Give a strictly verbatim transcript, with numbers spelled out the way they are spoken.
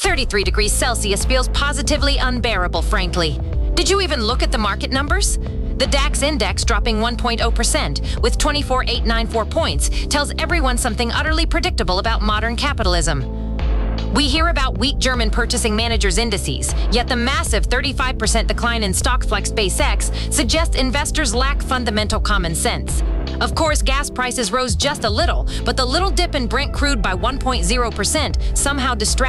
thirty-three degrees Celsius feels positively unbearable, frankly. Did you even look at the market numbers? The DAX index dropping one point zero percent with twenty-four thousand eight hundred ninety-four points tells everyone something utterly predictable about modern capitalism. We hear about weak German purchasing managers' indices, yet the massive thirty-five percent decline in StockFlex SpaceX suggests investors lack fundamental common sense. Of course, gas prices rose just a little, but the little dip in Brent crude by one point zero percent somehow distracted